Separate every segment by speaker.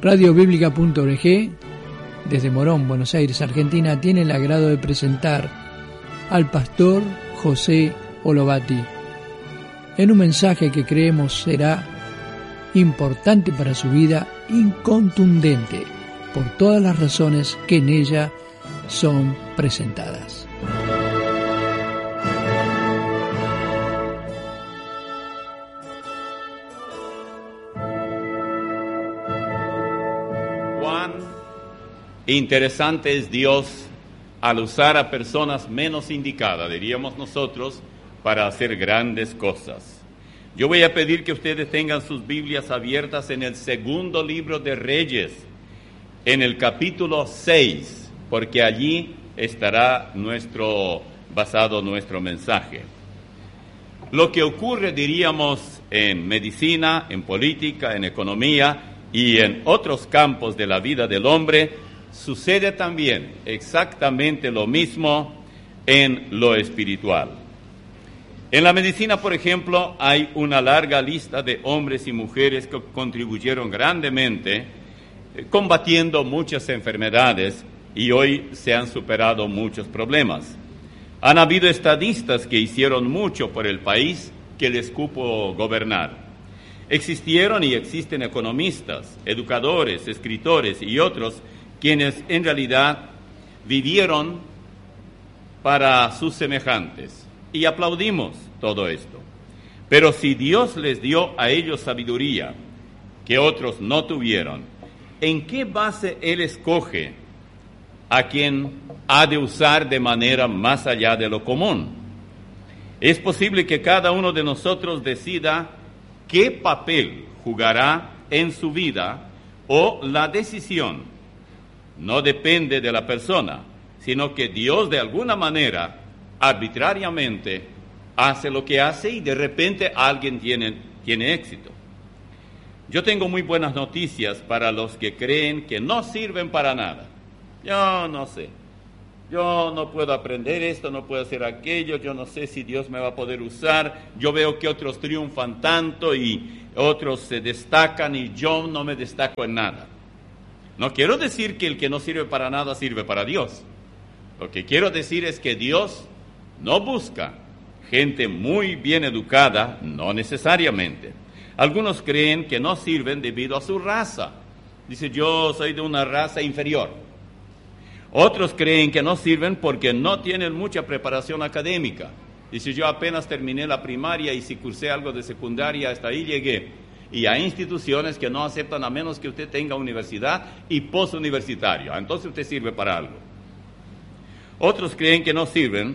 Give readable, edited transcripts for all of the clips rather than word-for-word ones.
Speaker 1: Radiobiblica.org, desde Morón, Buenos Aires, Argentina, tiene el agrado de presentar al pastor José Olovati en un mensaje que creemos será importante para su vida, incontundente por todas las razones que en ella son presentadas.
Speaker 2: Interesante es Dios al usar a personas menos indicadas, diríamos nosotros, para hacer grandes cosas. Yo voy a pedir que ustedes tengan sus Biblias abiertas en el segundo libro de Reyes, en el capítulo 6, porque allí estará basado nuestro mensaje. Lo que ocurre, diríamos, en medicina, en política, en economía y en otros campos de la vida del hombre, sucede también exactamente lo mismo en lo espiritual. En la medicina, por ejemplo, hay una larga lista de hombres y mujeres que contribuyeron grandemente combatiendo muchas enfermedades y hoy se han superado muchos problemas. Han habido estadistas que hicieron mucho por el país que les cupo gobernar. Existieron y existen economistas, educadores, escritores y otros quienes en realidad vivieron para sus semejantes. Y aplaudimos todo esto. Pero si Dios les dio a ellos sabiduría que otros no tuvieron, ¿en qué base Él escoge a quien ha de usar de manera más allá de lo común? Es posible que cada uno de nosotros decida qué papel jugará en su vida, o la decisión no depende de la persona, sino que Dios de alguna manera, arbitrariamente, hace lo que hace y de repente alguien tiene éxito. Yo tengo muy buenas noticias para los que creen que no sirven para nada. Yo no sé, yo no puedo aprender esto, no puedo hacer aquello, yo no sé si Dios me va a poder usar, yo veo que otros triunfan tanto y otros se destacan y yo no me destaco en nada. No quiero decir que el que no sirve para nada sirve para Dios. Lo que quiero decir es que Dios no busca gente muy bien educada, no necesariamente. Algunos creen que no sirven debido a su raza. Dice, yo soy de una raza inferior. Otros creen que no sirven porque no tienen mucha preparación académica. Dice, yo apenas terminé la primaria y si cursé algo de secundaria, hasta ahí llegué. Y hay instituciones que no aceptan a menos que usted tenga universidad y postuniversitario. Entonces usted sirve para algo. Otros creen que no sirven,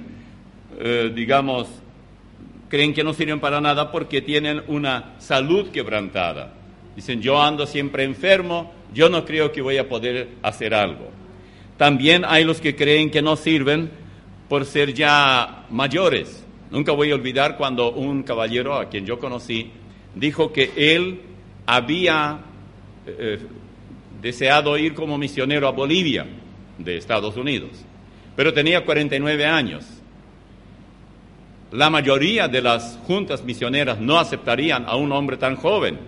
Speaker 2: creen que no sirven para nada porque tienen una salud quebrantada. Dicen, yo ando siempre enfermo, yo no creo que voy a poder hacer algo. También hay los que creen que no sirven por ser ya mayores. Nunca voy a olvidar cuando un caballero a quien yo conocí dijo que él había deseado ir como misionero a Bolivia, de Estados Unidos, pero tenía 49 años. La mayoría de las juntas misioneras no aceptarían a un hombre tan joven.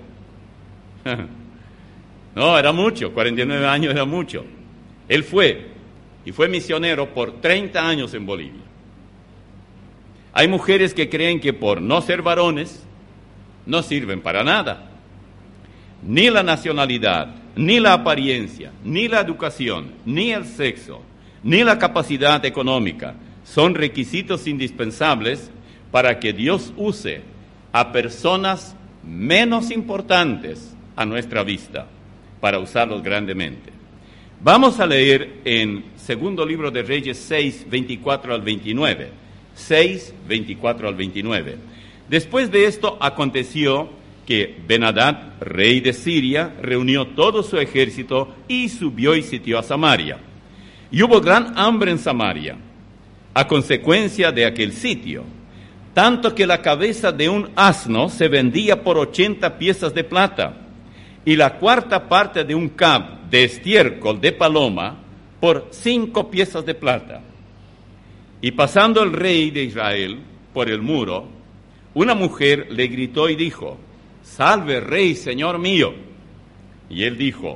Speaker 2: No, era mucho, 49 años era mucho. Él fue misionero por 30 años en Bolivia. Hay mujeres que creen que por no ser varones, no sirven para nada. Ni la nacionalidad, ni la apariencia, ni la educación, ni el sexo, ni la capacidad económica son requisitos indispensables para que Dios use a personas menos importantes a nuestra vista, para usarlos grandemente. Vamos a leer en segundo libro de Reyes 6, 24 al 29. 6, 24 al 29. Después de esto aconteció que Ben-Hadad, rey de Siria, reunió todo su ejército y subió y sitió a Samaria. Y hubo gran hambre en Samaria, a consecuencia de aquel sitio, tanto que la cabeza de un asno se vendía por 80 piezas de plata, y la cuarta parte de un cab de estiércol de paloma por 5 piezas de plata. Y pasando el rey de Israel por el muro, una mujer le gritó y dijo, «Salve, rey, señor mío». Y él dijo,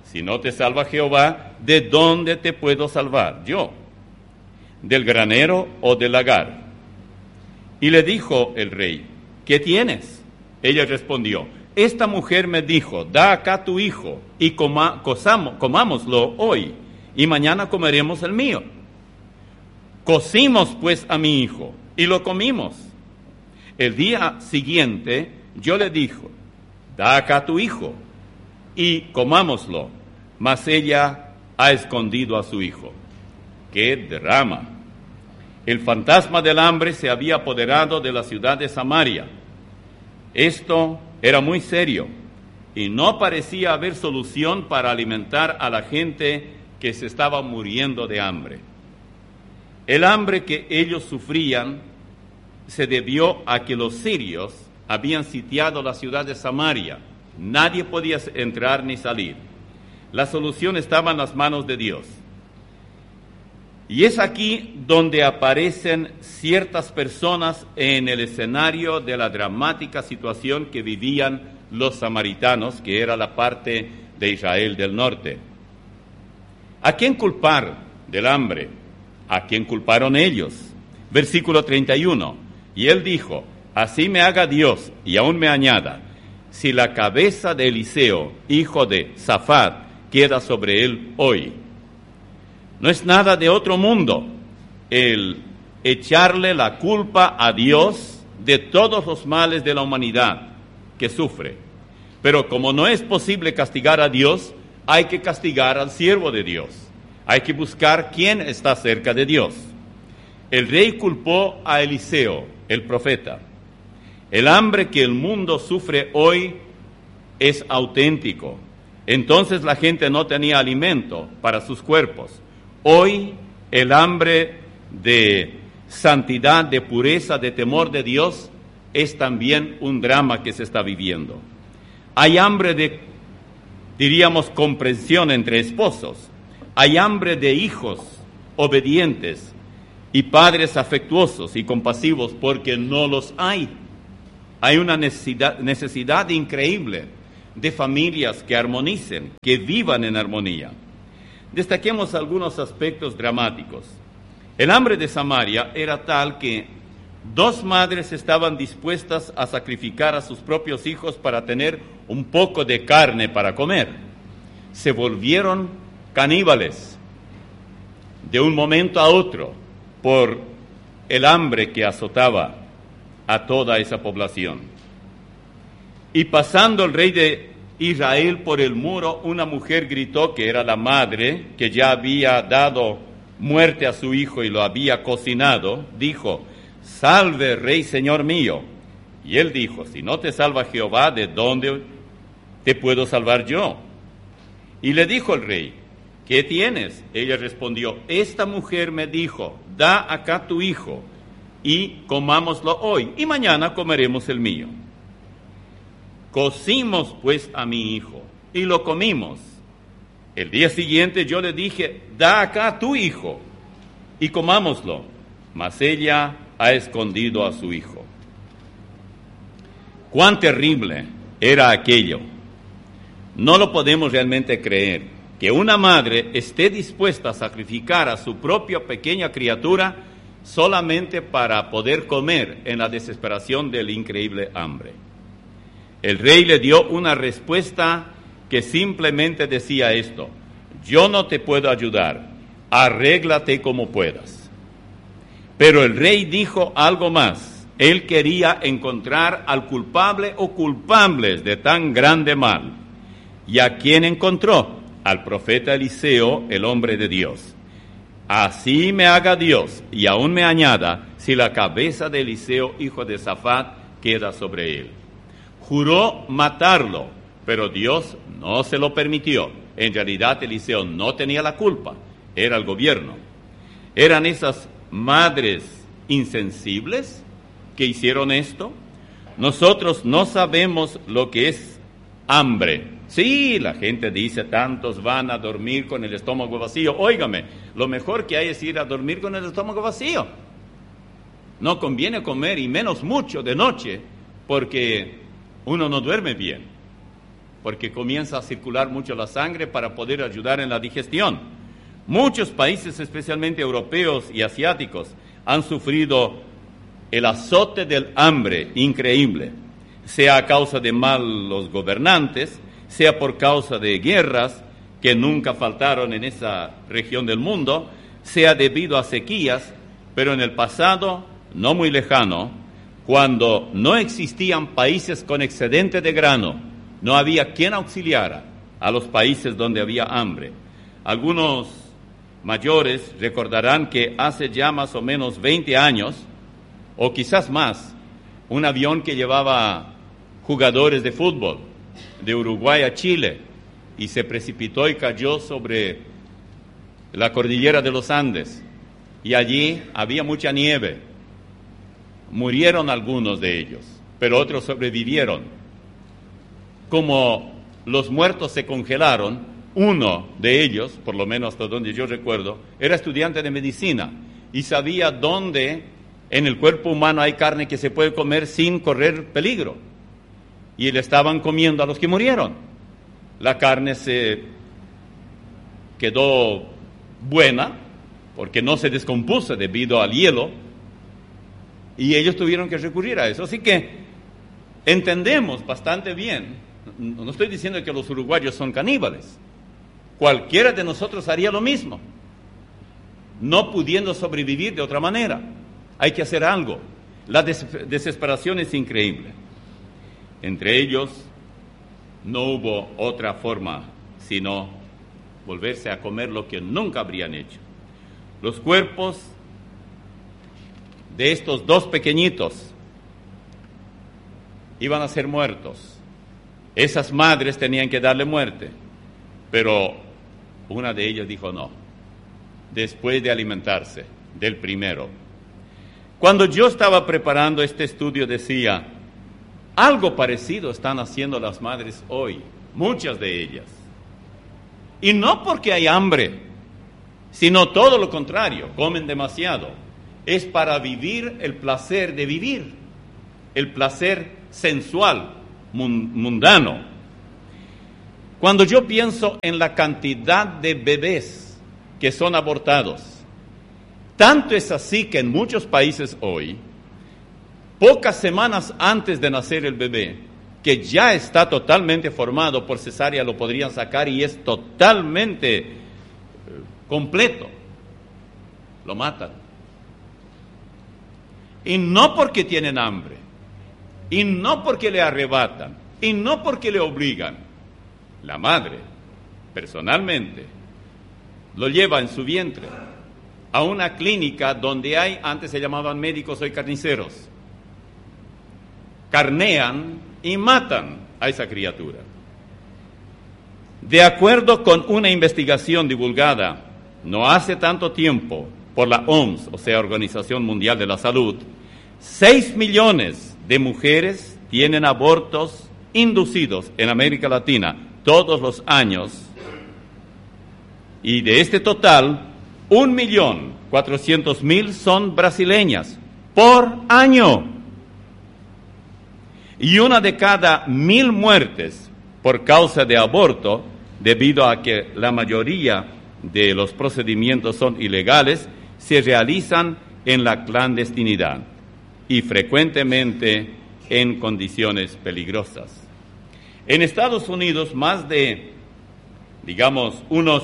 Speaker 2: si no te salva Jehová, ¿de dónde te puedo salvar yo? ¿Del granero o del lagar? Y le dijo el rey, ¿qué tienes? Ella respondió, esta mujer me dijo, da acá tu hijo y comámoslo hoy, y mañana comeremos el mío. Cocimos pues a mi hijo y lo comimos. El día siguiente yo le dije, da acá tu hijo y comámoslo, mas ella ha escondido a su hijo. ¡Qué drama! El fantasma del hambre se había apoderado de la ciudad de Samaria. Esto era muy serio y no parecía haber solución para alimentar a la gente que se estaba muriendo de hambre. El hambre que ellos sufrían se debió a que los sirios habían sitiado la ciudad de Samaria. Nadie podía entrar ni salir. La solución estaba en las manos de Dios. Y es aquí donde aparecen ciertas personas en el escenario de la dramática situación que vivían los samaritanos, que era la parte de Israel del norte. ¿A quién culpar del hambre? ¿A quién culparon ellos? Versículo 31. Y él dijo, así me haga Dios y aún me añada, si la cabeza de Eliseo, hijo de Safat, queda sobre él hoy. No es nada de otro mundo el echarle la culpa a Dios de todos los males de la humanidad que sufre. Pero como no es posible castigar a Dios, hay que castigar al siervo de Dios. Hay que buscar quién está cerca de Dios. El rey culpó a Eliseo, el profeta. El hambre que el mundo sufre hoy es auténtico. Entonces la gente no tenía alimento para sus cuerpos. Hoy el hambre de santidad, de pureza, de temor de Dios es también un drama que se está viviendo. Hay hambre de, diríamos, comprensión entre esposos. Hay hambre de hijos obedientes y padres afectuosos y compasivos porque no los hay. Hay una necesidad increíble de familias que armonicen, que vivan en armonía. Destaquemos algunos aspectos dramáticos. El hambre de Samaria era tal que 2 madres estaban dispuestas a sacrificar a sus propios hijos para tener un poco de carne para comer. Se volvieron caníbales de un momento a otro por el hambre que azotaba a toda esa población. Y pasando el rey de Israel por el muro, una mujer gritó, que era la madre, que ya había dado muerte a su hijo y lo había cocinado, dijo, salve, rey, señor mío. Y él dijo, si no te salva Jehová, ¿de dónde te puedo salvar yo? Y le dijo el rey, ¿qué tienes? Ella respondió, esta mujer me dijo, da acá tu hijo y comámoslo hoy, y mañana comeremos el mío. Cocimos pues a mi hijo y lo comimos. El día siguiente yo le dije, da acá tu hijo y comámoslo, mas ella ha escondido a su hijo. Cuán terrible era aquello. No lo podemos realmente creer, que una madre esté dispuesta a sacrificar a su propia pequeña criatura solamente para poder comer en la desesperación del increíble hambre. El rey le dio una respuesta que simplemente decía esto, yo no te puedo ayudar, arréglate como puedas. Pero el rey dijo algo más, él quería encontrar al culpable o culpables de tan grande mal. ¿Y a quién encontró? Al profeta Eliseo, el hombre de Dios. Así me haga Dios y aún me añada si la cabeza de Eliseo, hijo de Safat, queda sobre él. Juró matarlo, pero Dios no se lo permitió. En realidad Eliseo no tenía la culpa, era el gobierno. ¿Eran esas madres insensibles que hicieron esto? Nosotros no sabemos lo que es hambre. Sí, la gente dice, tantos van a dormir con el estómago vacío. Óigame, lo mejor que hay es ir a dormir con el estómago vacío. No conviene comer, y menos mucho de noche, porque uno no duerme bien. porque comienza a circular mucho la sangre para poder ayudar en la digestión. Muchos países, especialmente europeos y asiáticos, han sufrido el azote del hambre increíble, sea a causa de malos gobernantes, sea por causa de guerras que nunca faltaron en esa región del mundo, sea debido a sequías, pero en el pasado, no muy lejano, cuando no existían países con excedente de grano, no había quien auxiliara a los países donde había hambre. Algunos mayores recordarán que hace ya más o menos 20 años, o quizás más, un avión que llevaba jugadores de fútbol de Uruguay a Chile y se precipitó y cayó sobre la cordillera de los Andes, y allí había mucha nieve. Murieron algunos de ellos, pero otros sobrevivieron. Como los muertos se congelaron, uno de ellos, por lo menos hasta donde yo recuerdo, era estudiante de medicina y sabía dónde en el cuerpo humano hay carne que se puede comer sin correr peligro. Y le estaban comiendo a los que murieron. La carne se quedó buena porque no se descompuso debido al hielo y ellos tuvieron que recurrir a eso. Así que entendemos bastante bien, no estoy diciendo que los uruguayos son caníbales, cualquiera de nosotros haría lo mismo, no pudiendo sobrevivir de otra manera. Hay que hacer algo. La desesperación es increíble. Entre ellos no hubo otra forma sino volverse a comer lo que nunca habrían hecho. Los cuerpos de estos dos pequeñitos iban a ser muertos. Esas madres tenían que darle muerte, pero una de ellas dijo no, después de alimentarse del primero. Cuando yo estaba preparando este estudio decía, algo parecido están haciendo las madres hoy, muchas de ellas. Y no porque hay hambre, sino todo lo contrario, comen demasiado. Es para vivir el placer de vivir, el placer sensual, mundano. Cuando yo pienso en la cantidad de bebés que son abortados, tanto es así que en muchos países hoy, pocas semanas antes de nacer el bebé, que ya está totalmente formado por cesárea, lo podrían sacar y es totalmente completo, lo matan. Y no porque tienen hambre, y no porque le arrebatan, y no porque le obligan. La madre, personalmente, lo lleva en su vientre a una clínica donde hay, antes se llamaban médicos, hoy carniceros. Carnean y matan a esa criatura. De acuerdo con una investigación divulgada no hace tanto tiempo por la OMS, o sea, Organización Mundial de la Salud, 6 millones de mujeres tienen abortos inducidos en América Latina todos los años, y de este total, 1.400.000 son brasileñas por año. Y una de cada 1.000 muertes por causa de aborto, debido a que la mayoría de los procedimientos son ilegales, se realizan en la clandestinidad y frecuentemente en condiciones peligrosas. En Estados Unidos, más de, unos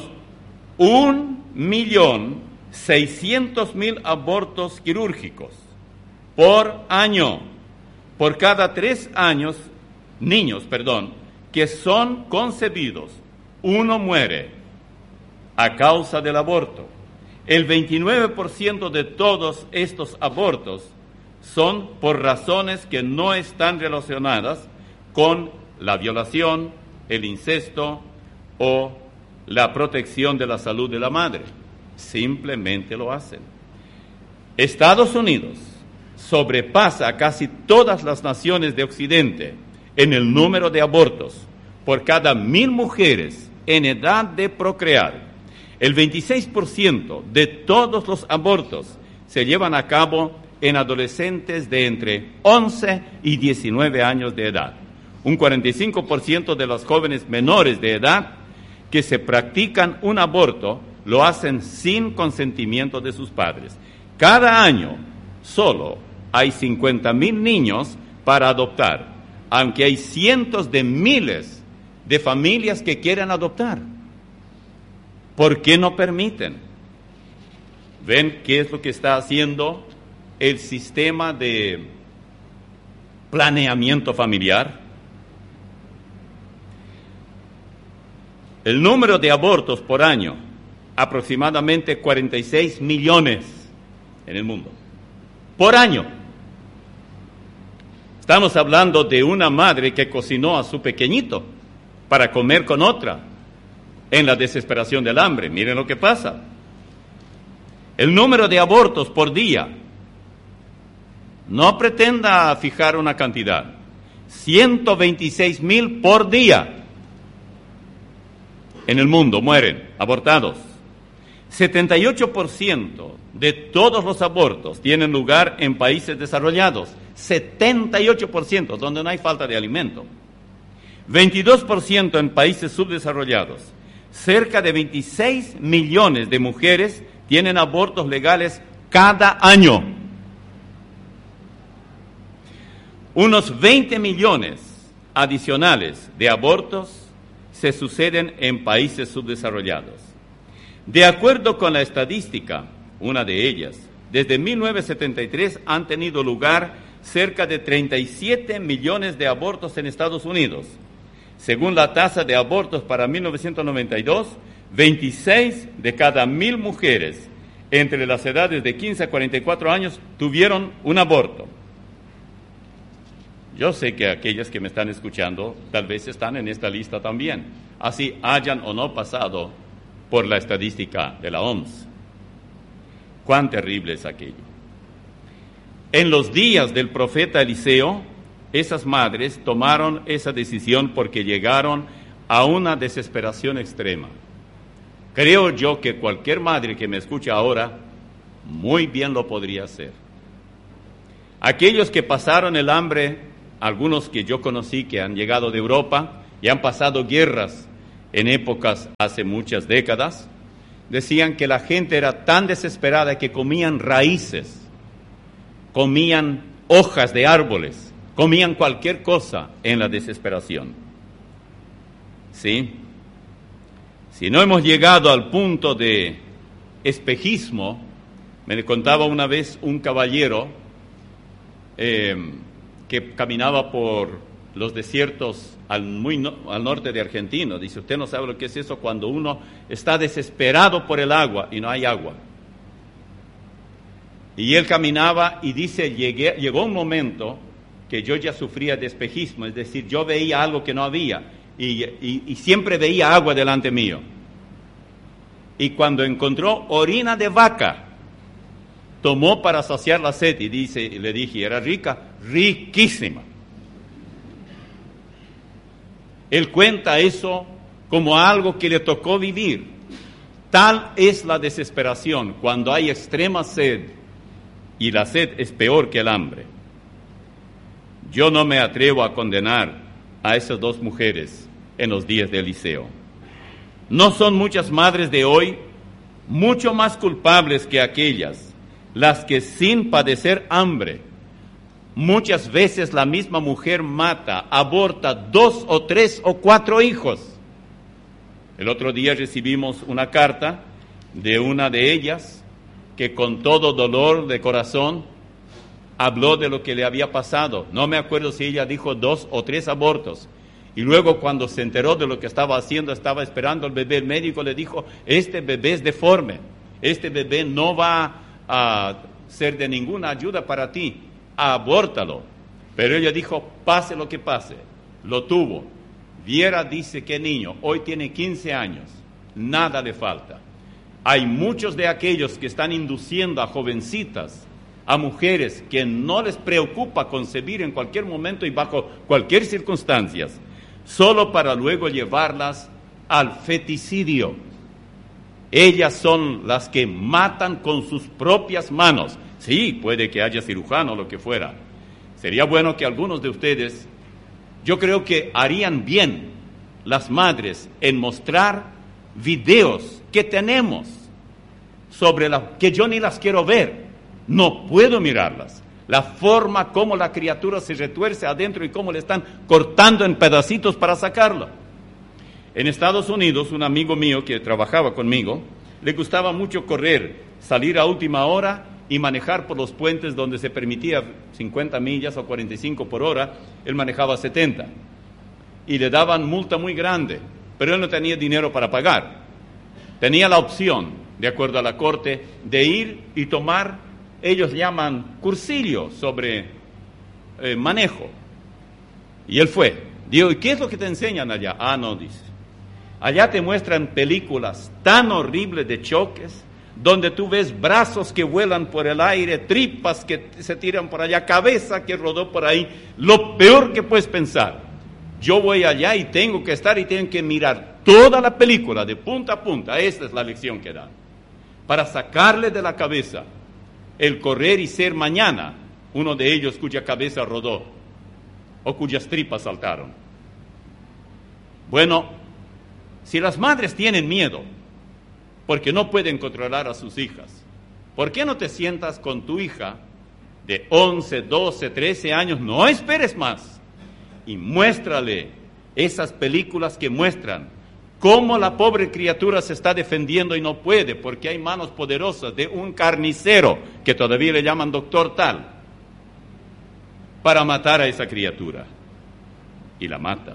Speaker 2: 1.600.000 abortos quirúrgicos por año. Por cada 3 niños que son concebidos, uno muere a causa del aborto. El 29% de todos estos abortos son por razones que no están relacionadas con la violación, el incesto o la protección de la salud de la madre. Simplemente lo hacen. Estados Unidos sobrepasa a casi todas las naciones de Occidente en el número de abortos por cada 1.000 mujeres en edad de procrear. El 26% de todos los abortos se llevan a cabo en adolescentes de entre 11 y 19 años de edad. un 45% de los jóvenes menores de edad que se practican un aborto lo hacen sin consentimiento de sus padres. Cada año solo hay 50,000 niños para adoptar, aunque hay cientos de miles de familias que quieren adoptar. ¿Por qué no permiten? ¿Ven qué es lo que está haciendo el sistema de planeamiento familiar? El número de abortos por año, aproximadamente 46 millones en el mundo. Por año. Estamos hablando de una madre que cocinó a su pequeñito para comer con otra en la desesperación del hambre. Miren lo que pasa. El número de abortos por día, no pretenda fijar una cantidad, 126,000 por día en el mundo mueren abortados. 78% de todos los abortos tienen lugar en países desarrollados, 78%, donde no hay falta de alimento. 22% en países subdesarrollados. Cerca de 26 millones de mujeres tienen abortos legales cada año. Unos 20 millones adicionales de abortos se suceden en países subdesarrollados. De acuerdo con la estadística, una de ellas, desde 1973 han tenido lugar cerca de 37 millones de abortos en Estados Unidos. Según la tasa de abortos para 1992, 26 de cada 1,000 mujeres entre las edades de 15 a 44 años tuvieron un aborto. Yo sé que aquellas que me están escuchando tal vez están en esta lista también, así hayan o no pasado por la estadística de la OMS. Cuán terrible es aquello. En los días del profeta Eliseo, esas madres tomaron esa decisión porque llegaron a una desesperación extrema. Creo yo que cualquier madre que me escuche ahora, muy bien lo podría hacer. Aquellos que pasaron el hambre, algunos que yo conocí que han llegado de Europa y han pasado guerras en épocas hace muchas décadas, decían que la gente era tan desesperada que comían raíces, comían hojas de árboles, comían cualquier cosa en la desesperación. ¿Sí? Si no hemos llegado al punto de espejismo, me contaba una vez un caballero que caminaba por los desiertos al norte de Argentina. Dice, usted no sabe lo que es eso cuando uno está desesperado por el agua y no hay agua. Y él caminaba y dice, llegó un momento que yo ya sufría de espejismo, es decir, yo veía algo que no había y siempre veía agua delante mío. Y cuando encontró orina de vaca, tomó para saciar la sed y le dije, ¿era rica? Riquísima. Él cuenta eso como algo que le tocó vivir. Tal es la desesperación cuando hay extrema sed, y la sed es peor que el hambre. Yo no me atrevo a condenar a esas dos mujeres en los días de Eliseo. ¿No son muchas madres de hoy mucho más culpables que aquellas, las que sin padecer hambre, muchas veces la misma mujer mata, aborta 2 o 3 o 4 hijos? El otro día recibimos una carta de una de ellas que con todo dolor de corazón habló de lo que le había pasado. No me acuerdo si ella dijo 2 o 3 abortos. Y luego cuando se enteró de lo que estaba haciendo, estaba esperando al bebé, el médico le dijo, este bebé es deforme, este bebé no va a ser de ninguna ayuda para ti, abórtalo. Pero ella dijo, pase lo que pase, lo tuvo. Viera, dice, qué niño, hoy tiene 15 años, nada le falta. Hay muchos de aquellos que están induciendo a jovencitas, a mujeres que no les preocupa concebir en cualquier momento y bajo cualquier circunstancia, solo para luego llevarlas al feticidio. Ellas son las que matan con sus propias manos. Sí, puede que haya cirujano o lo que fuera. Sería bueno que algunos de ustedes Yo creo que harían bien las madres en mostrar videos que tenemos sobre que yo ni las quiero ver, no puedo mirarlas. La forma como la criatura se retuerce adentro y cómo le están cortando en pedacitos para sacarlo. En Estados Unidos, un amigo mío que trabajaba conmigo, le gustaba mucho correr, salir a última hora y manejar por los puentes donde se permitía 50 millas o 45 por hora, él manejaba 70. Y le daban multa muy grande, pero él no tenía dinero para pagar. Tenía la opción, de acuerdo a la corte, de ir y tomar, ellos llaman cursillo sobre manejo. Y él fue. Digo, ¿y qué es lo que te enseñan allá? Ah, no, dice. Allá te muestran películas tan horribles de choques, donde tú ves brazos que vuelan por el aire, tripas que se tiran por allá, cabeza que rodó por ahí, lo peor que puedes pensar. Yo voy allá y tengo que estar y tengo que mirar toda la película de punta a punta. Esta es la lección que dan. Para sacarle de la cabeza el correr y ser mañana uno de ellos cuya cabeza rodó o cuyas tripas saltaron. Bueno, si las madres tienen miedo porque no pueden controlar a sus hijas, ¿por qué no te sientas con tu hija de 11, 12, 13 años? No esperes más y muéstrale esas películas que muestran cómo la pobre criatura se está defendiendo y no puede porque hay manos poderosas de un carnicero que todavía le llaman doctor tal para matar a esa criatura y la mata.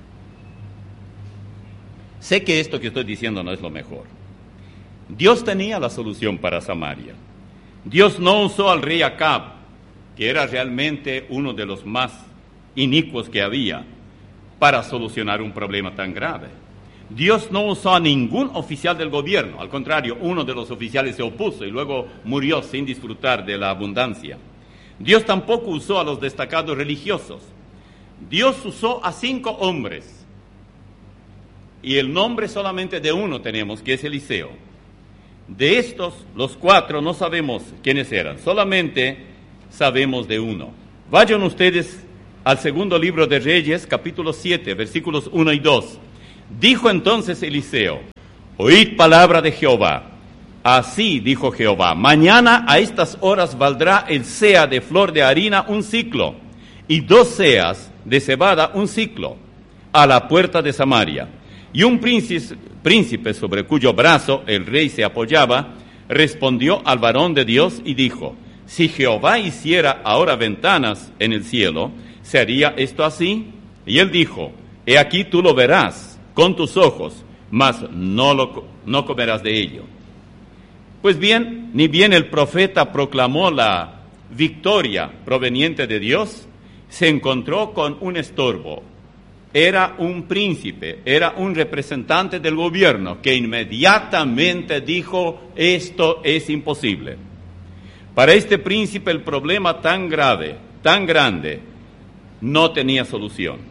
Speaker 2: Sé que esto que estoy diciendo no es lo mejor. Dios tenía la solución para Samaria. Dios no usó al rey Acab, que era realmente uno de los más inicuos que había, para solucionar un problema tan grave. Dios no usó a ningún oficial del gobierno, al contrario, uno de los oficiales se opuso y luego murió sin disfrutar de la abundancia. Dios tampoco usó a los destacados religiosos. Dios usó a 5 hombres, y el nombre solamente de uno tenemos, que es Eliseo. De estos, los 4 no sabemos quiénes eran, solamente sabemos de uno. Vayan ustedes al segundo libro de Reyes, capítulo 7, versículos 1 y 2. Dijo entonces Eliseo: oíd palabra de Jehová. Así dijo Jehová: mañana a estas horas valdrá el seah de flor de harina 1 siclo, y 2 seas de cebada 1 siclo, a la puerta de Samaria. Y un príncipe sobre cuyo brazo el rey se apoyaba, respondió al varón de Dios y dijo: si Jehová hiciera ahora ventanas en el cielo, ¿se haría esto así? Y él dijo: he aquí tú lo verás con tus ojos, mas no comerás de ello. Pues bien, ni bien el profeta proclamó la victoria proveniente de Dios, se encontró con un estorbo. Era un príncipe, era un representante del gobierno que inmediatamente dijo: esto es imposible. Para este príncipe el problema tan grave, tan grande, no tenía solución.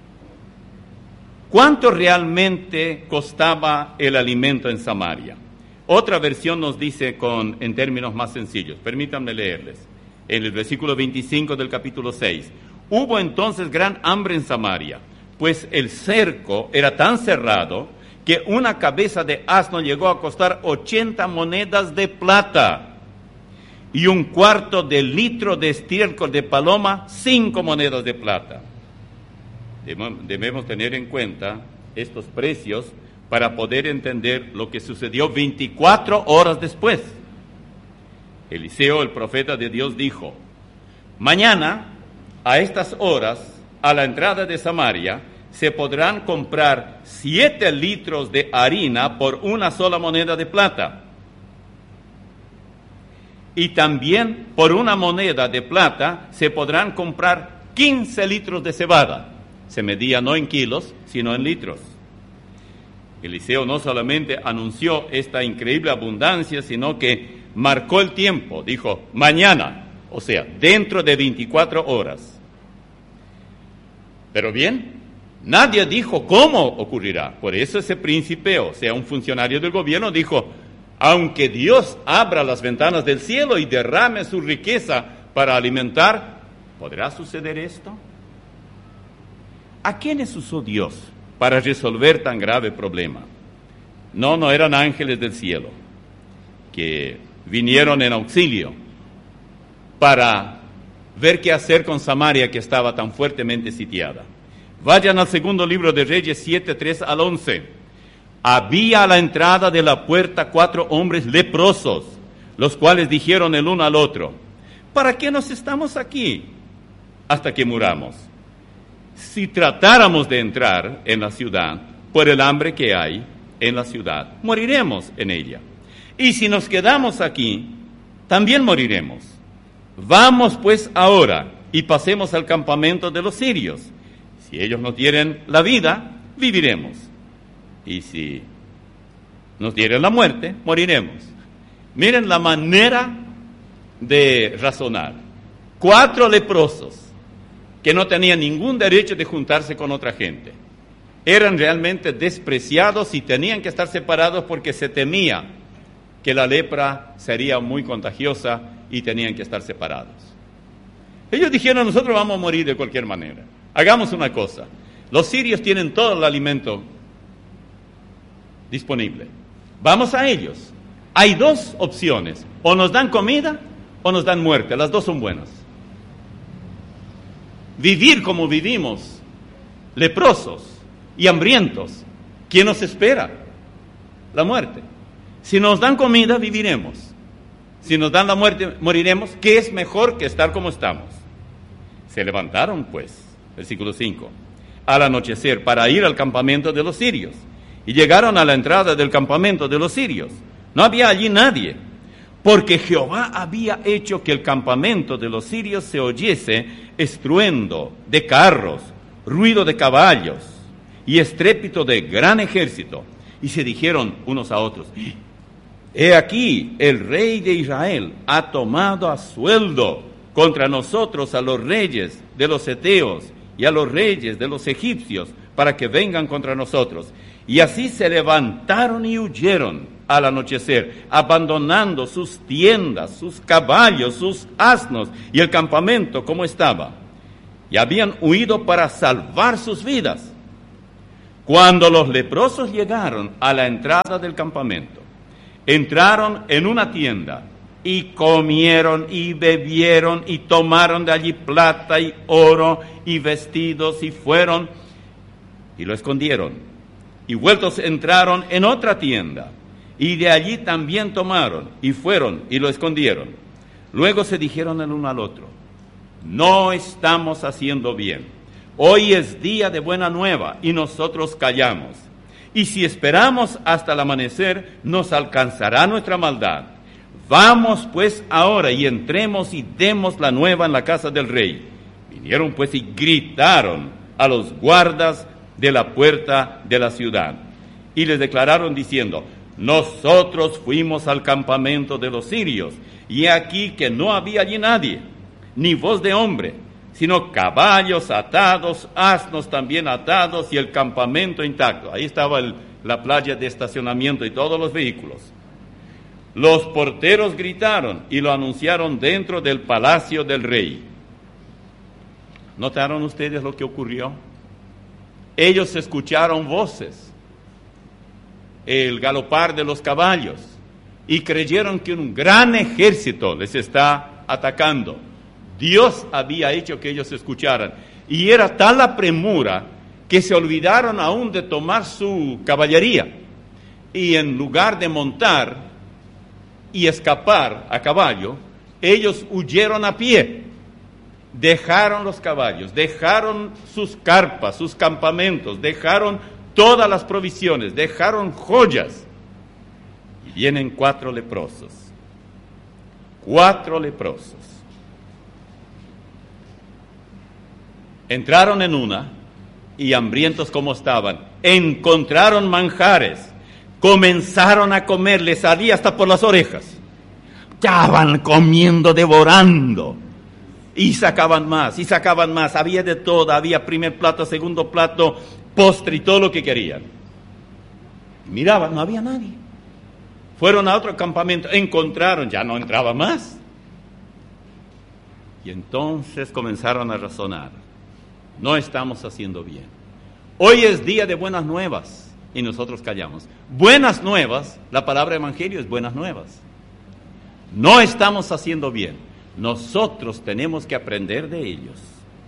Speaker 2: ¿Cuánto realmente costaba el alimento en Samaria? Otra versión nos dice en términos más sencillos. Permítanme leerles. En el versículo 25 del capítulo 6. Hubo entonces gran hambre en Samaria, pues el cerco era tan cerrado que una cabeza de asno llegó a costar 80 monedas de plata, y 1/4 de litro de estiércol de paloma, 5 monedas de plata. Debemos tener en cuenta estos precios para poder entender lo que sucedió 24 horas después. Eliseo, el profeta de Dios, dijo: mañana, a estas horas, a la entrada de Samaria, se podrán comprar 7 litros de harina por 1 sola moneda de plata. Y también por 1 moneda de plata se podrán comprar 15 litros de cebada. Se medía no en kilos, sino en litros. Eliseo no solamente anunció esta increíble abundancia, sino que marcó el tiempo. Dijo: mañana, o sea, dentro de 24 horas. Pero bien, nadie dijo cómo ocurrirá. Por eso ese príncipe, o sea, un funcionario del gobierno, dijo: aunque Dios abra las ventanas del cielo y derrame su riqueza para alimentar, ¿podrá suceder esto? ¿a quiénes usó Dios para resolver tan grave problema? No eran ángeles del cielo que vinieron en auxilio para ver qué hacer con Samaria, que estaba tan fuertemente sitiada. Vayan al segundo libro de Reyes 7, 3 al 11. Había a la entrada de la puerta 4 hombres leprosos, los cuales dijeron el uno al otro: ¿para qué nos estamos aquí hasta que muramos? Si tratáramos de entrar en la ciudad por el hambre que hay en la ciudad, moriremos en ella. Y si nos quedamos aquí, también moriremos. Vamos pues ahora y pasemos al campamento de los sirios. Si ellos nos dieren la vida, viviremos. Y si nos dieren la muerte, moriremos. Miren la manera de razonar. 4 leprosos que no tenían ningún derecho de juntarse con otra gente. Eran realmente despreciados y tenían que estar separados porque se temía que la lepra sería muy contagiosa y tenían que estar separados. Ellos dijeron: nosotros vamos a morir de cualquier manera. Hagamos una cosa. Los sirios tienen todo el alimento disponible. Vamos a ellos. Hay 2 opciones. O nos dan comida o nos dan muerte. Las 2 son buenas. Vivir como vivimos, leprosos y hambrientos, ¿quién nos espera? La muerte. Si nos dan comida, viviremos. Si nos dan la muerte, moriremos. ¿Qué es mejor que estar como estamos? Se levantaron, pues, versículo 5, al anochecer para ir al campamento de los sirios. Y llegaron a la entrada del campamento de los sirios. No había allí nadie, porque Jehová había hecho que el campamento de los sirios se oyese estruendo de carros, ruido de caballos y estrépito de gran ejército. Y se dijeron unos a otros: he aquí, el rey de Israel ha tomado a sueldo contra nosotros a los reyes de los heteos y a los reyes de los egipcios para que vengan contra nosotros. Y así se levantaron y huyeron al anochecer, abandonando sus tiendas, sus caballos, sus asnos y el campamento como estaba. Y habían huido para salvar sus vidas. Cuando los leprosos llegaron a la entrada del campamento, entraron en una tienda y comieron y bebieron y tomaron de allí plata y oro y vestidos y fueron y lo escondieron. Y vueltos entraron en otra tienda y de allí también tomaron y fueron y lo escondieron. Luego se dijeron el uno al otro: no estamos haciendo bien. Hoy es día de buena nueva y nosotros callamos. Y si esperamos hasta el amanecer, nos alcanzará nuestra maldad. Vamos pues ahora y entremos y demos la nueva en la casa del rey. Vinieron pues y gritaron a los guardas de la puerta de la ciudad. Y les declararon diciendo: nosotros fuimos al campamento de los sirios, y he aquí que no había allí nadie, ni voz de hombre, sino caballos atados, asnos también atados, y el campamento intacto. Ahí estaba la playa de estacionamiento y todos los vehículos. Los porteros gritaron y lo anunciaron dentro del palacio del rey. ¿Notaron ustedes lo que ocurrió? Ellos escucharon voces, el galopar de los caballos, y creyeron que un gran ejército les está atacando. Dios había hecho que ellos escucharan, y era tal la premura que se olvidaron aún de tomar su caballería, y en lugar de montar y escapar a caballo, ellos huyeron a pie. Dejaron los caballos, dejaron sus carpas, sus campamentos, dejaron todas las provisiones, dejaron joyas. Y vienen 4 leprosos. 4 leprosos. Entraron en una y, hambrientos como estaban, encontraron manjares, comenzaron a comer, les salía hasta por las orejas. Estaban comiendo, devorando. Y sacaban más, había de todo, había primer plato, segundo plato, postre y todo lo que querían. Miraban, no había nadie. Fueron a otro campamento, encontraron, ya no entraba más. Y entonces comenzaron a razonar: no estamos haciendo bien. Hoy es día de buenas nuevas y nosotros callamos. Buenas nuevas, la palabra evangelio es buenas nuevas. No estamos haciendo bien. Nosotros tenemos que aprender de ellos.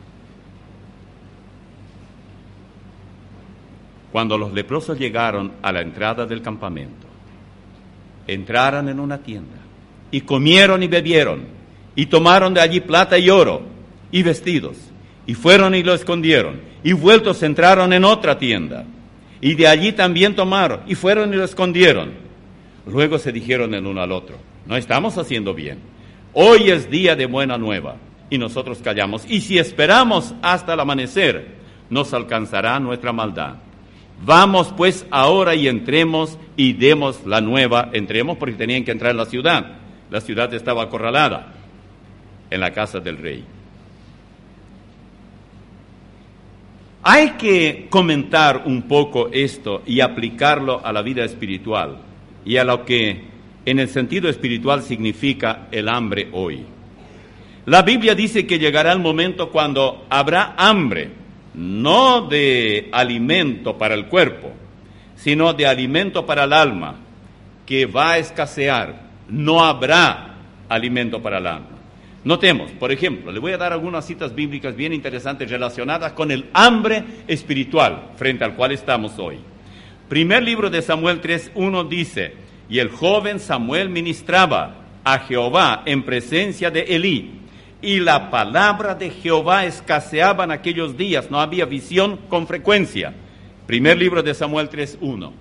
Speaker 2: Cuando los leprosos llegaron a la entrada del campamento, entraron en una tienda y comieron y bebieron y tomaron de allí plata y oro y vestidos y fueron y lo escondieron y vueltos entraron en otra tienda y de allí también tomaron y fueron y lo escondieron. Luego se dijeron el uno al otro: no estamos haciendo bien. Hoy es día de buena nueva y nosotros callamos. Y si esperamos hasta el amanecer, nos alcanzará nuestra maldad. Vamos pues ahora y entremos y demos la nueva. Entremos porque tenían que entrar en la ciudad. La ciudad estaba acorralada en la casa del rey. Hay que comentar un poco esto y aplicarlo a la vida espiritual y a lo que en el sentido espiritual significa el hambre hoy. La Biblia dice que llegará el momento cuando habrá hambre, no de alimento para el cuerpo, sino de alimento para el alma, que va a escasear. No habrá alimento para el alma. Notemos, por ejemplo, le voy a dar algunas citas bíblicas bien interesantes relacionadas con el hambre espiritual frente al cual estamos hoy. Primer libro de Samuel 3:1 dice: y el joven Samuel ministraba a Jehová en presencia de Elí, y la palabra de Jehová escaseaba en aquellos días, no había visión con frecuencia. Primer libro de Samuel 3:1.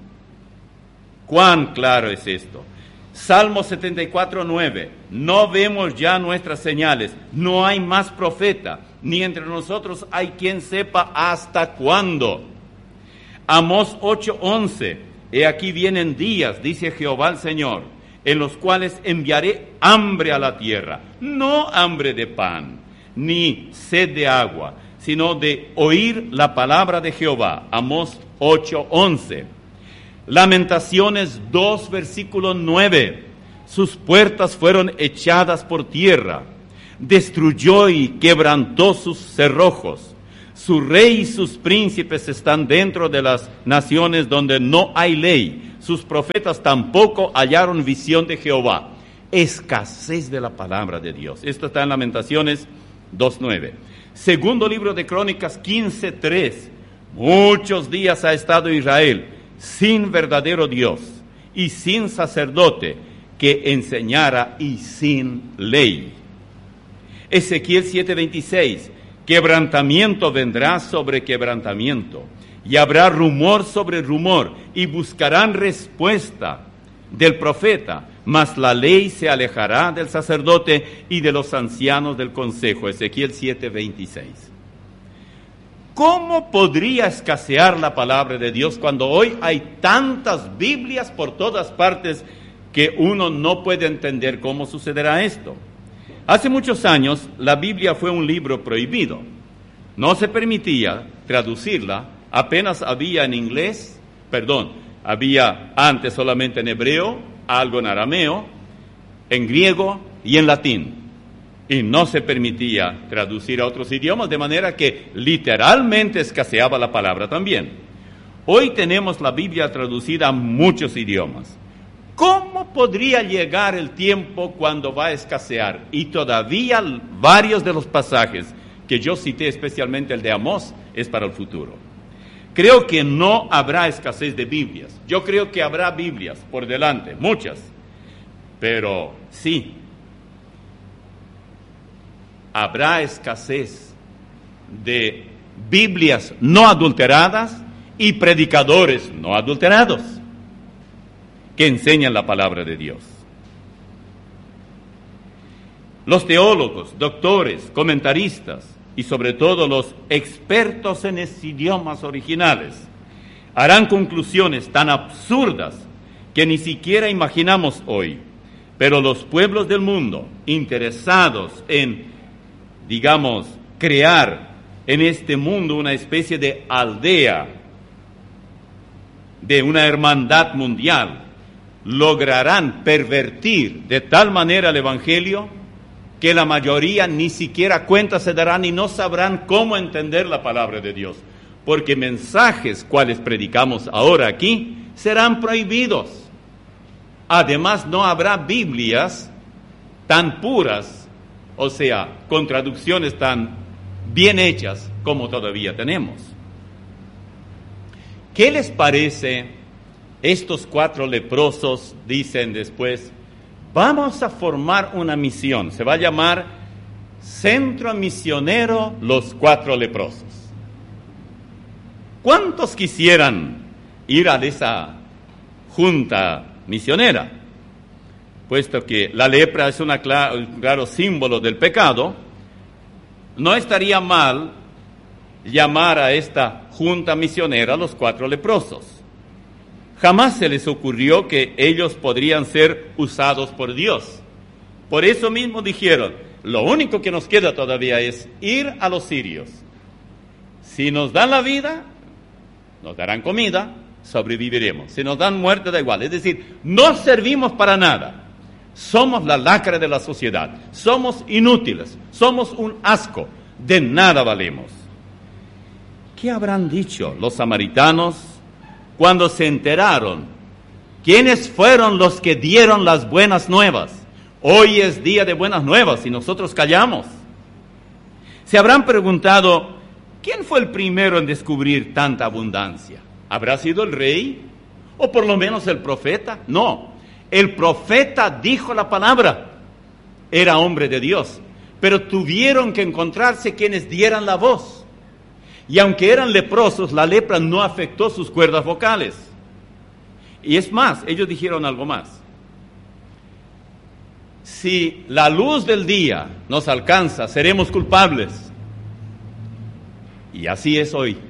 Speaker 2: ¿Cuán claro es esto? Salmo 74:9. No vemos ya nuestras señales, no hay más profeta, ni entre nosotros hay quien sepa hasta cuándo. Amós 8:11. He aquí vienen días, dice Jehová el Señor, en los cuales enviaré hambre a la tierra, no hambre de pan, ni sed de agua, sino de oír la palabra de Jehová. Amós 8:11. Lamentaciones 2, versículo 9. Sus puertas fueron echadas por tierra, destruyó y quebrantó sus cerrojos. Su rey y sus príncipes están dentro de las naciones donde no hay ley. Sus profetas tampoco hallaron visión de Jehová. Escasez de la palabra de Dios. Esto está en Lamentaciones 2:9. Segundo libro de Crónicas 15:3. Muchos días ha estado Israel sin verdadero Dios y sin sacerdote que enseñara y sin ley. Ezequiel 7:26. Quebrantamiento vendrá sobre quebrantamiento, y habrá rumor sobre rumor, y buscarán respuesta del profeta, mas la ley se alejará del sacerdote y de los ancianos del consejo. Ezequiel 7:26. ¿Cómo podría escasear la palabra de Dios cuando hoy hay tantas Biblias por todas partes que uno no puede entender cómo sucederá esto? Hace muchos años la Biblia fue un libro prohibido. No se permitía traducirla, apenas había en inglés, había antes solamente en hebreo, algo en arameo, en griego y en latín. Y no se permitía traducir a otros idiomas, de manera que literalmente escaseaba la palabra también. Hoy tenemos la Biblia traducida a muchos idiomas. ¿Cómo podría llegar el tiempo cuando va a escasear? Y todavía varios de los pasajes que yo cité, especialmente el de Amós, es para el futuro. Creo que no habrá escasez de Biblias. Yo creo que habrá Biblias por delante, muchas. Pero sí, habrá escasez de Biblias no adulteradas y predicadores no adulterados que enseñan la palabra de Dios. Los teólogos, doctores, comentaristas y sobre todo los expertos en idiomas originales harán conclusiones tan absurdas que ni siquiera imaginamos hoy. Pero los pueblos del mundo interesados en, crear en este mundo una especie de aldea, de una hermandad mundial, lograrán pervertir de tal manera el Evangelio que la mayoría ni siquiera cuenta se darán y no sabrán cómo entender la palabra de Dios. porque mensajes cuales predicamos ahora aquí serán prohibidos. Además, no habrá Biblias tan puras, o sea, con traducciones tan bien hechas como todavía tenemos. ¿Qué les parece? Estos 4 leprosos dicen después, vamos a formar una misión, se va a llamar Centro Misionero Los 4 Leprosos. ¿Cuántos quisieran ir a esa junta misionera? Puesto que la lepra es un claro símbolo del pecado, no estaría mal llamar a esta junta misionera Los 4 Leprosos. Jamás se les ocurrió que ellos podrían ser usados por Dios. Por eso mismo dijeron, lo único que nos queda todavía es ir a los sirios. Si nos dan la vida, nos darán comida, sobreviviremos. Si nos dan muerte, da igual. Es decir, no servimos para nada. Somos la lacra de la sociedad. Somos inútiles. Somos un asco. De nada valemos. ¿Qué habrán dicho los samaritanos cuando se enteraron? ¿Quiénes fueron los que dieron las buenas nuevas? Hoy es día de buenas nuevas y nosotros callamos. Se habrán preguntado, ¿quién fue el primero en descubrir tanta abundancia? ¿Habrá sido el rey? ¿O por lo menos el profeta? No, el profeta dijo la palabra. Era hombre de Dios, pero tuvieron que encontrarse quienes dieran la voz. Y aunque eran leprosos, la lepra no afectó sus cuerdas vocales. Y es más, ellos dijeron algo más. Si la luz del día nos alcanza, seremos culpables. Y así es hoy.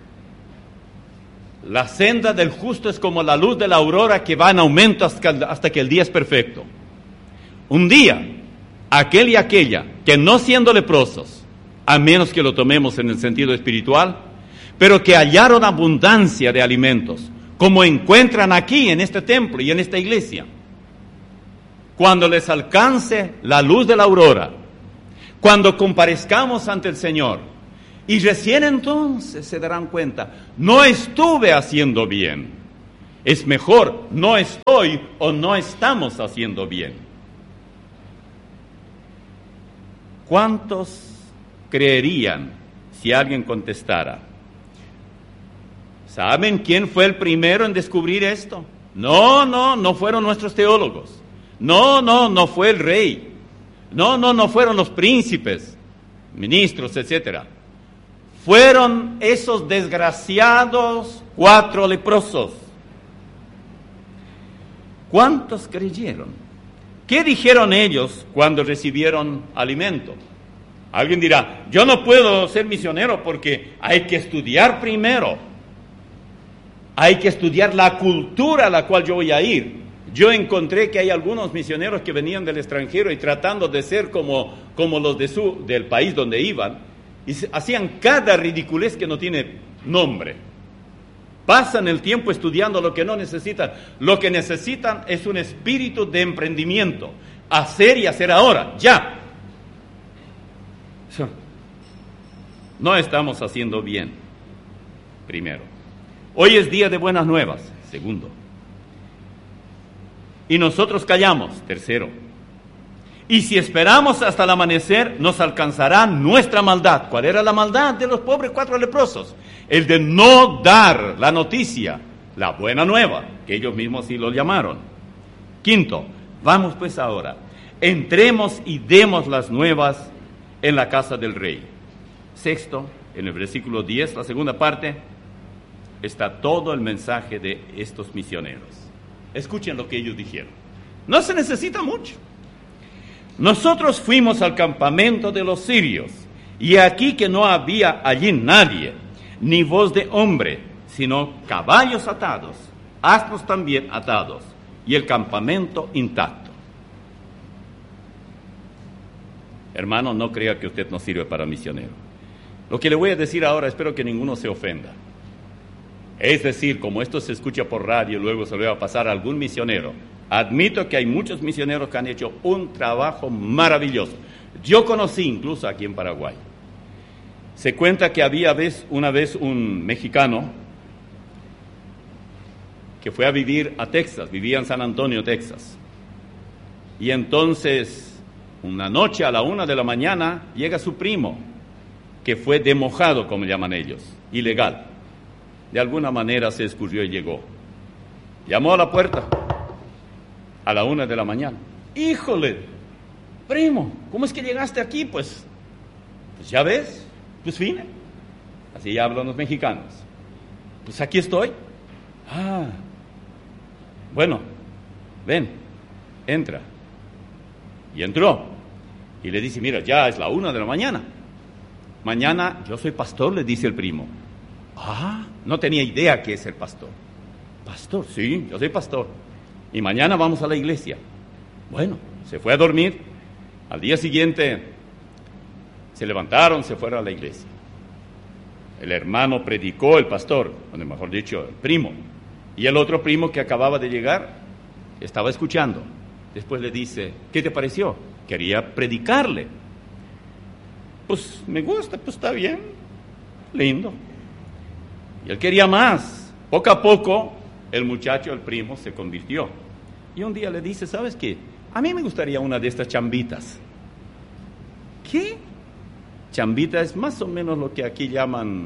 Speaker 2: La senda del justo es como la luz de la aurora que va en aumento hasta que el día es perfecto. Un día, aquel y aquella que no siendo leprosos, a menos que lo tomemos en el sentido espiritual, pero que hallaron abundancia de alimentos, como encuentran aquí en este templo y en esta iglesia. Cuando les alcance la luz de la aurora, cuando comparezcamos ante el Señor, y recién entonces se darán cuenta, no estuve haciendo bien. Es mejor, no estoy o no estamos haciendo bien. ¿Cuántos creerían si alguien contestara? ¿Saben quién fue el primero en descubrir esto? No fueron nuestros teólogos. No fue el rey. No fueron los príncipes, ministros, etcétera. Fueron esos desgraciados 4 leprosos. ¿Cuántos creyeron? ¿Qué dijeron ellos cuando recibieron alimento? Alguien dirá, yo no puedo ser misionero porque hay que estudiar primero. Hay que estudiar la cultura a la cual yo voy a ir. Yo encontré que hay algunos misioneros que venían del extranjero y tratando de ser como los del país donde iban, y hacían cada ridiculez que no tiene nombre. Pasan el tiempo estudiando lo que no necesitan. Lo que necesitan es un espíritu de emprendimiento. Hacer y hacer ahora, ya. No estamos haciendo bien, primero. Hoy es día de buenas nuevas, segundo. Y nosotros callamos, tercero. Y si esperamos hasta el amanecer, nos alcanzará nuestra maldad. ¿Cuál era la maldad de los pobres 4 leprosos? El de no dar la noticia, la buena nueva, que ellos mismos sí lo llamaron. Quinto, vamos pues ahora, entremos y demos las nuevas en la casa del rey. Sexto, en el versículo 10, la segunda parte, está todo el mensaje de estos misioneros. Escuchen lo que ellos dijeron. No se necesita mucho. Nosotros fuimos al campamento de los sirios, y aquí que no había allí nadie, ni voz de hombre, sino caballos atados, asnos también atados, y el campamento intacto. Hermano, no crea que usted no sirve para misionero. Lo que le voy a decir ahora, espero que ninguno se ofenda. Es decir, como esto se escucha por radio y luego se lo va a pasar a algún misionero, admito que hay muchos misioneros que han hecho un trabajo maravilloso. Yo conocí incluso aquí en Paraguay. Se cuenta que había una vez un mexicano que fue a vivir a Texas, vivía en San Antonio, Texas. Y entonces, una noche a la 1 de la mañana, llega su primo, que fue demojado, como llaman ellos, ilegal. De alguna manera se escurrió y llegó. Llamó a la puerta a la 1 de la mañana. ¡Híjole! Primo, ¿cómo es que llegaste aquí? Pues ya ves, pues vine. Así hablan los mexicanos. Pues aquí estoy. Ah, bueno, ven, entra. Y entró. Y le dice, mira, ya es la 1 de la mañana. Mañana yo soy pastor, le dice el primo. Ah, no tenía idea que es el pastor. Pastor, sí, yo soy pastor. Y mañana vamos a la iglesia. Bueno, se fue a dormir. Al día siguiente se levantaron, se fueron a la iglesia. El hermano predicó, el pastor, o mejor dicho, el primo. Y el otro primo que acababa de llegar estaba escuchando. Después le dice, ¿qué te pareció? Quería predicarle. Pues me gusta, pues está bien, lindo. Y él quería más. Poco a poco, el muchacho, el primo, se convirtió. Y un día le dice, ¿sabes qué? A mí me gustaría una de estas chambitas. ¿Qué? Chambita es más o menos lo que aquí llaman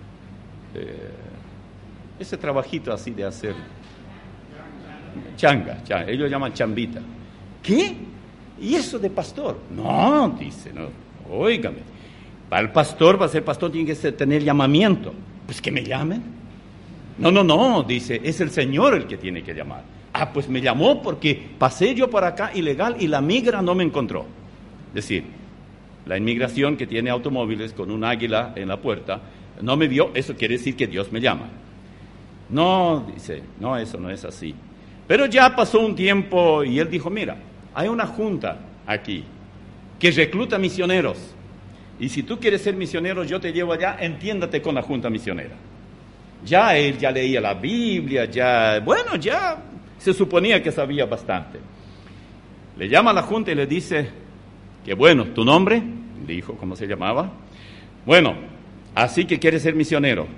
Speaker 2: ese trabajito así de hacer changa, ellos llaman chambita. ¿Qué? ¿Y eso de pastor? No, dice, no, óigame, para el pastor, para ser pastor tiene que tener llamamiento. Pues que me llamen. No, dice, es el Señor el que tiene que llamar. Ah, pues me llamó porque pasé yo por acá ilegal y la migra no me encontró. Es decir, la inmigración que tiene automóviles con un águila en la puerta, no me vio, eso quiere decir que Dios me llama. No, dice, no, eso no es así. Pero ya pasó un tiempo y él dijo, mira, hay una junta aquí que recluta misioneros. Y si tú quieres ser misionero, yo te llevo allá, entiéndate con la junta misionera. Ya él ya leía la Biblia, ya se suponía que sabía bastante. Le llama a la junta y le dice, que bueno, ¿tu nombre? Dijo, ¿cómo se llamaba? Bueno, así que quieres ser misionero.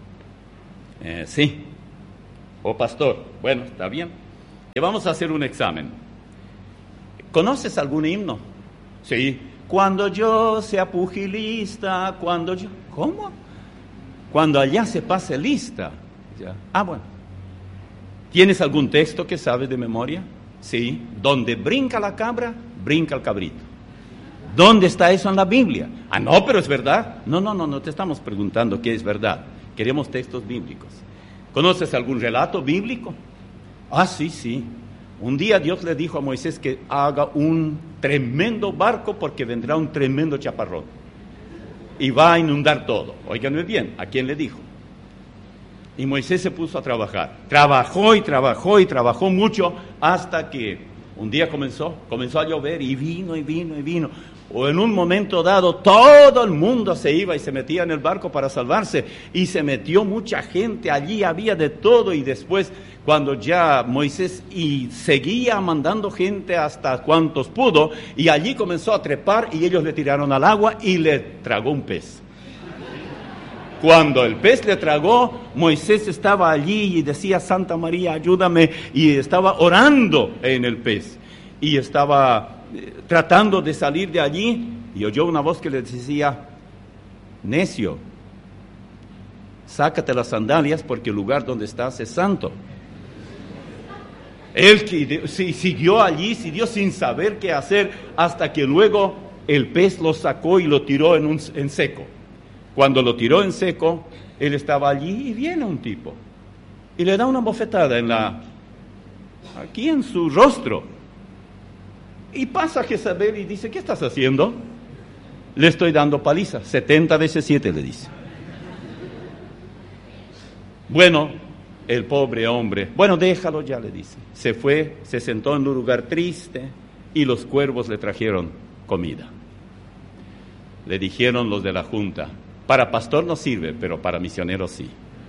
Speaker 2: Sí. O pastor. Bueno, está bien. Y vamos a hacer un examen. ¿Conoces algún himno? Sí. Cuando yo sea pugilista, cuando yo... ¿Cómo? Cuando allá se pase lista. Ya. Ah, bueno. ¿Tienes algún texto que sabes de memoria? Sí. Donde brinca la cabra, brinca el cabrito. ¿Dónde está eso en la Biblia? Ah, no, pero es verdad. No te estamos preguntando qué es verdad. Queremos textos bíblicos. ¿Conoces algún relato bíblico? Ah, sí. Un día Dios le dijo a Moisés que haga un tremendo barco porque vendrá un tremendo chaparrón. Y va a inundar todo. Óiganme bien, ¿a quién le dijo? Y Moisés se puso a trabajar. Trabajó mucho hasta que un día comenzó a llover y vino. O en un momento dado todo el mundo se iba y se metía en el barco para salvarse. Y se metió mucha gente, allí había de todo. Y después, cuando ya Moisés seguía mandando gente hasta cuantos pudo, y allí comenzó a trepar y ellos le tiraron al agua y le tragó un pez. Cuando el pez le tragó, Moisés estaba allí y decía, Santa María, ayúdame, y estaba orando en el pez, y estaba tratando de salir de allí, y oyó una voz que le decía, necio, sácate las sandalias porque el lugar donde estás es santo. Él siguió allí, siguió sin saber qué hacer, hasta que luego el pez lo sacó y lo tiró en seco. Cuando lo tiró en seco, él estaba allí y viene un tipo y le da una bofetada aquí en su rostro. Y pasa Jezabel y dice, ¿qué estás haciendo? Le estoy dando paliza, 70 veces 7 le dice. Bueno, el pobre hombre, bueno, déjalo ya, le dice. Se fue, se sentó en un lugar triste y los cuervos le trajeron comida. Le dijeron los de la junta, para pastor no sirve, pero para misionero sí.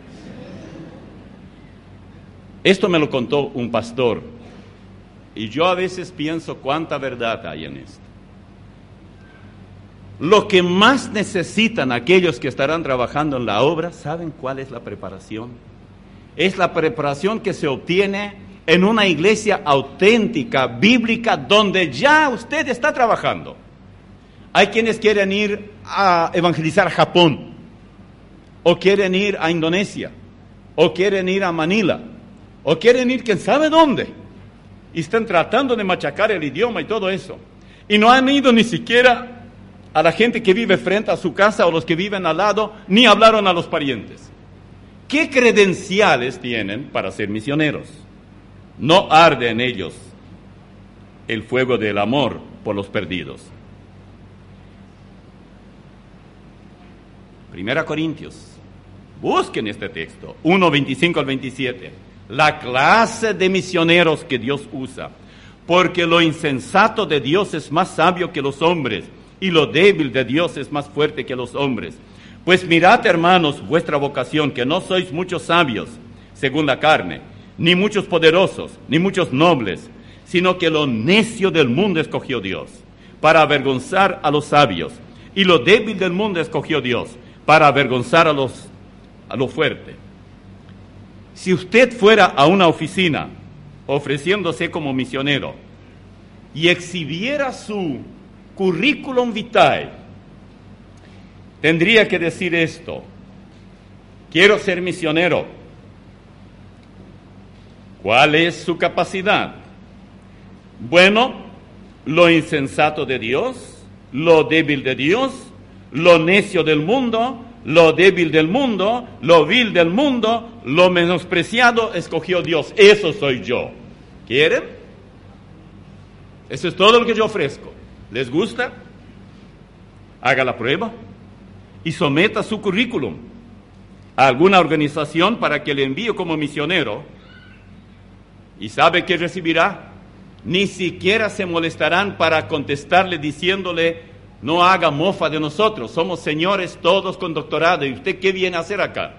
Speaker 2: Esto me lo contó un pastor, y yo a veces pienso cuánta verdad hay en esto. Lo que más necesitan aquellos que estarán trabajando en la obra, ¿saben cuál es la preparación? Es la preparación que se obtiene en una iglesia auténtica, bíblica, donde ya usted está trabajando. Hay quienes quieren ir a evangelizar a Japón, o quieren ir a Indonesia, o quieren ir a Manila, o quieren ir quién sabe dónde, y están tratando de machacar el idioma y todo eso. Y no han ido ni siquiera a la gente que vive frente a su casa o los que viven al lado, ni hablaron a los parientes. ¿Qué credenciales tienen para ser misioneros? No arde en ellos el fuego del amor por los perdidos. 1 Corintios, busquen este texto, 1, 25 al 27. La clase de misioneros que Dios usa, porque lo insensato de Dios es más sabio que los hombres, y lo débil de Dios es más fuerte que los hombres. Pues mirad, hermanos, vuestra vocación, que no sois muchos sabios, según la carne, ni muchos poderosos, ni muchos nobles, sino que lo necio del mundo escogió Dios, para avergonzar a los sabios, y lo débil del mundo escogió Dios, para avergonzar a lo fuerte. Si usted fuera a una oficina, ofreciéndose como misionero, y exhibiera su currículum vitae, tendría que decir esto: quiero ser misionero. ¿Cuál es su capacidad? Bueno, lo insensato de Dios, lo débil de Dios, lo necio del mundo, lo débil del mundo, lo vil del mundo, lo menospreciado escogió Dios. Eso soy yo. ¿Quieren? Eso es todo lo que yo ofrezco. ¿Les gusta? Haga la prueba y someta su currículum a alguna organización para que le envíe como misionero. ¿Y sabe qué recibirá? Ni siquiera se molestarán para contestarle diciéndole: no haga mofa de nosotros, somos señores todos con doctorado, ¿y usted qué viene a hacer acá?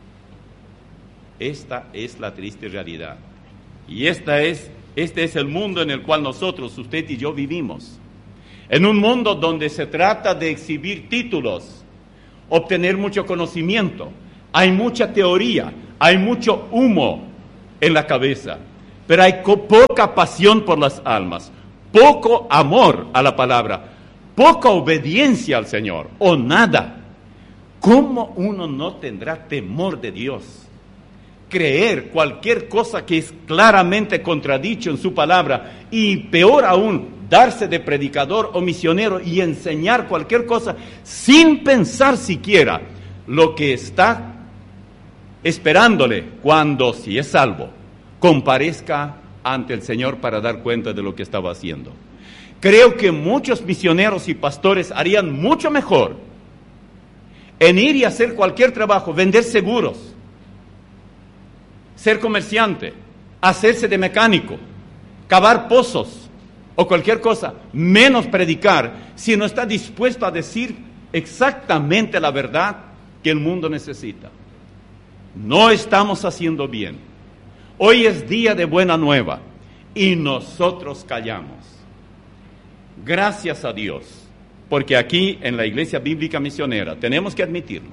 Speaker 2: Esta es la triste realidad. Y este es el mundo en el cual nosotros, usted y yo, vivimos. En un mundo donde se trata de exhibir títulos, obtener mucho conocimiento, hay mucha teoría, hay mucho humo en la cabeza, pero hay poca pasión por las almas, poco amor a la palabra, poca obediencia al Señor, o nada. ¿Cómo uno no tendrá temor de Dios? Creer cualquier cosa que es claramente contradicho en su palabra, y peor aún, darse de predicador o misionero y enseñar cualquier cosa sin pensar siquiera lo que está esperándole cuando, si es salvo, comparezca ante el Señor para dar cuenta de lo que estaba haciendo. Creo que muchos misioneros y pastores harían mucho mejor en ir y hacer cualquier trabajo, vender seguros, ser comerciante, hacerse de mecánico, cavar pozos o cualquier cosa, menos predicar, si no está dispuesto a decir exactamente la verdad que el mundo necesita. No estamos haciendo bien. Hoy es día de buena nueva y nosotros callamos. Gracias a Dios, porque aquí en la Iglesia Bíblica Misionera tenemos que admitirlo.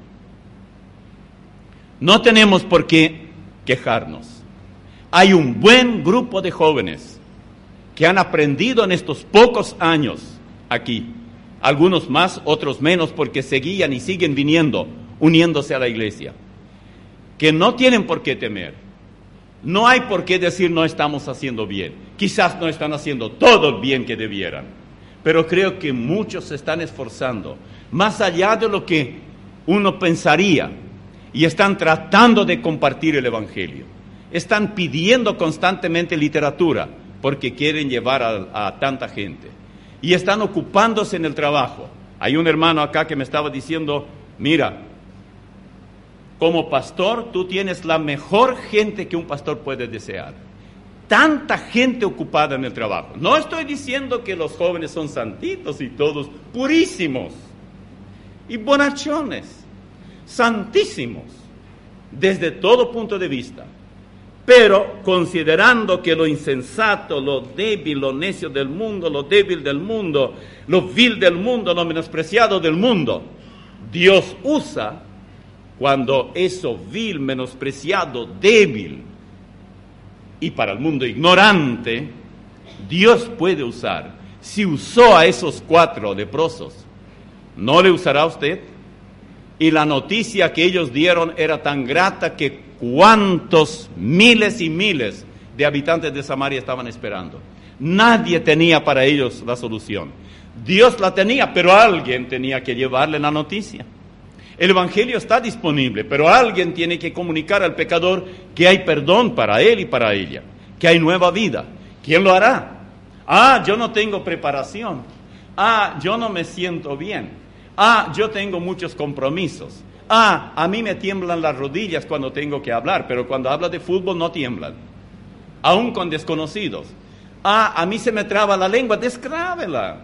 Speaker 2: No tenemos por qué quejarnos. Hay un buen grupo de jóvenes que han aprendido en estos pocos años aquí, algunos más, otros menos, porque seguían y siguen viniendo, uniéndose a la iglesia, que no tienen por qué temer. No hay por qué decir no estamos haciendo bien. Quizás no están haciendo todo el bien que debieran, pero creo que muchos se están esforzando, más allá de lo que uno pensaría, y están tratando de compartir el Evangelio. Están pidiendo constantemente literatura, porque quieren llevar a tanta gente. Y están ocupándose en el trabajo. Hay un hermano acá que me estaba diciendo: mira, como pastor tú tienes la mejor gente que un pastor puede desear. Tanta gente ocupada en el trabajo. No estoy diciendo que los jóvenes son santitos y todos purísimos y bonachones, santísimos, desde todo punto de vista. Pero considerando que lo insensato, lo débil, lo necio del mundo, lo débil del mundo, lo vil del mundo, lo menospreciado del mundo, Dios usa cuando eso vil, menospreciado, débil y para el mundo ignorante, Dios puede usar. Si usó a esos 4 leprosos, ¿no le usará a usted? Y la noticia que ellos dieron era tan grata que cuántos miles y miles de habitantes de Samaria estaban esperando. Nadie tenía para ellos la solución. Dios la tenía, pero alguien tenía que llevarle la noticia. El evangelio está disponible, pero alguien tiene que comunicar al pecador que hay perdón para él y para ella, que hay nueva vida. ¿Quién lo hará? Yo no tengo preparación. Yo no me siento bien. Yo tengo muchos compromisos. A mí me tiemblan las rodillas cuando tengo que hablar, pero cuando habla de fútbol no tiemblan, aún con desconocidos. A mí se me traba la lengua, descrábela.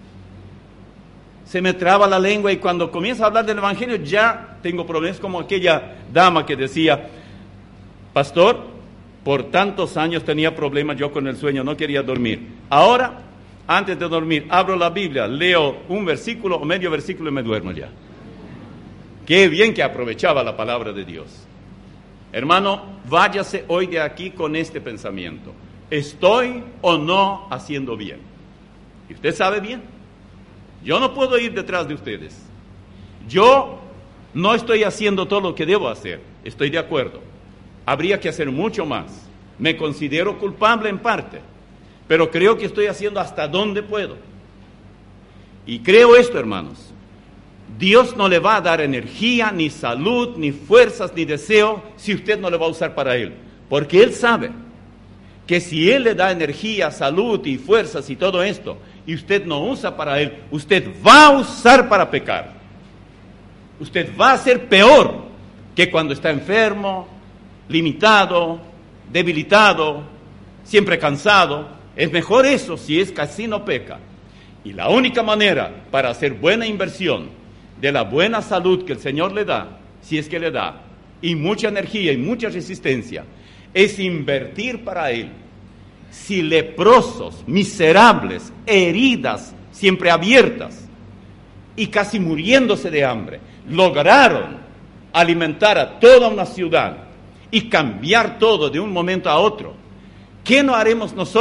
Speaker 2: Se me traba la lengua y cuando comienza a hablar del evangelio ya tengo problemas, como aquella dama que decía, pastor, por tantos años tenía problemas yo con el sueño, no quería dormir. Ahora, antes de dormir, abro la Biblia, leo un versículo o medio versículo y me duermo ya. Qué bien que aprovechaba la palabra de Dios. Hermano, váyase hoy de aquí con este pensamiento. ¿Estoy o no haciendo bien? ¿Y usted sabe bien? Yo no puedo ir detrás de ustedes. Yo no estoy haciendo todo lo que debo hacer. Estoy de acuerdo. Habría que hacer mucho más. Me considero culpable en parte, pero creo que estoy haciendo hasta donde puedo. Y creo esto, hermanos. Dios no le va a dar energía, ni salud, ni fuerzas, ni deseo, si usted no le va a usar para Él. Porque Él sabe que si Él le da energía, salud y fuerzas y todo esto, y usted no usa para Él, usted va a usar para pecar. Usted va a ser peor que cuando está enfermo, limitado, debilitado, siempre cansado. Es mejor eso si es que así no peca. Y la única manera para hacer buena inversión de la buena salud que el Señor le da, si es que le da, y mucha energía y mucha resistencia, es invertir para Él. Si leprosos, miserables, heridas, siempre abiertas, y casi muriéndose de hambre, lograron alimentar a toda una ciudad y cambiar todo de un momento a otro, ¿qué no haremos nosotros?